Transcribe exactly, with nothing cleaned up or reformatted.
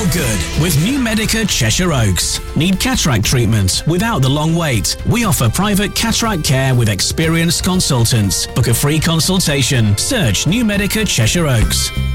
feel good with New Medica Cheshire Oaks. Need cataract treatment without the long wait? We offer private cataract care with experienced consultants. Book a free consultation. Search New Medica Cheshire Oaks.